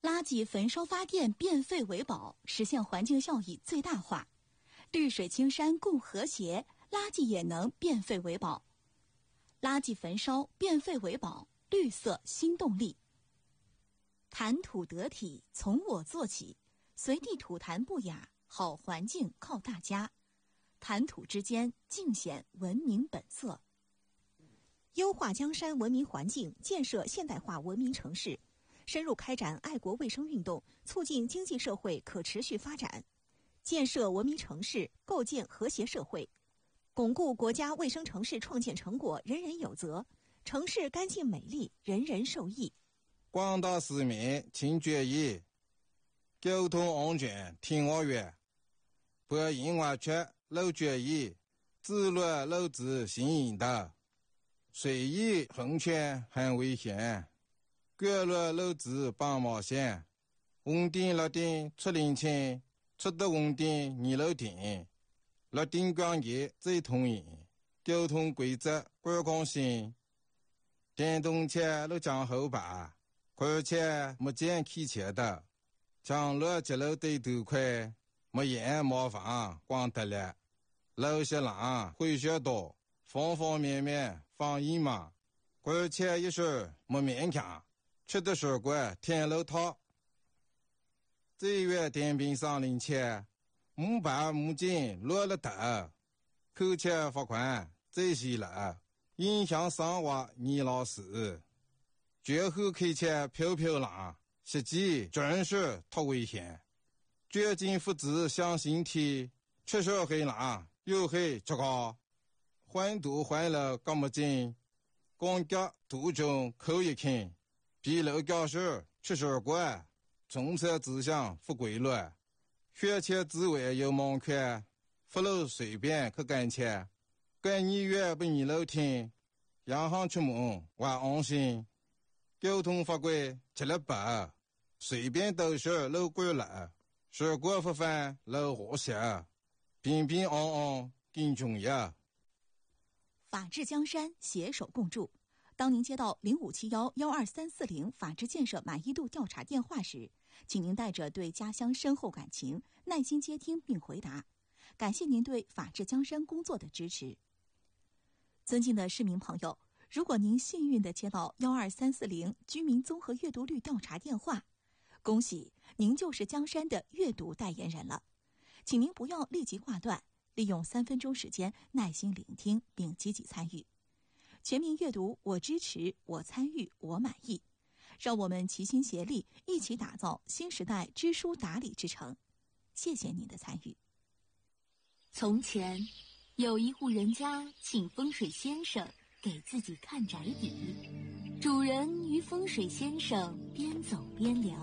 垃圾焚烧发电变废为宝，实现环境效益最大化。绿水青山共和谐，垃圾也能变废为宝。垃圾焚烧变废为宝，绿色新动力。谈吐得体，从我做起，随地吐痰不雅，好环境靠大家。谈吐之间，尽显文明本色。 优化江山文明环境，建设现代化文明城市，深入开展爱国卫生运动，促进经济社会可持续发展，建设文明城市，构建和谐社会，巩固国家卫生城市创建成果人人有责，城市干净美丽，人人受益。 广大市民请注意，交通安全听我话，不因为缺漏注意，自乱漏子行引导，随意横穿很危险，过路漏子帮冒险，红灯绿灯出领情，出得红灯你漏停，绿灯光节最通行，交通规则观光性，电动车路将后排，而且没见开车的，将路节路对头快，没烟麻烦光得了，路些浪会学多，方方面面防疫嘛，而且也是没勉强，吃的水果天路套。这月电瓶上领钱，木板木筋落了头，扣钱罚款这些了，影响生活你老师。绝后开车飘飘浪，实际真是太危险。绝境父子向心体，吃手黑浪又黑这个，换度换了干么劲，光脚途中口一看，比路教授吃水果，从车指向不规律，学车之外有盲圈，不路随便去干车，干你越不你路听，洋行出门我安心。交通法规吃了饱，随便都是路过了，水果不犯路和谐，平平安安更重要。 法治江山，携手共筑。当您接到0571-12340法治建设满意度调查电话时，请您带着对家乡深厚感情，耐心接听并回答。感谢您对法治江山工作的支持。尊敬的市民朋友，如果您幸运地接到12340居民综合阅读率调查电话，恭喜您就是江山的阅读代言人了。请您不要立即挂断，利用3分钟时间耐心聆听并积极参与。全民阅读，我支持，我参与，我满意。让我们齐心协力，一起打造新时代知书达理之城。谢谢您的参与。 从前，有一户人家请风水先生给自己看宅邸，主人与风水先生边走边聊。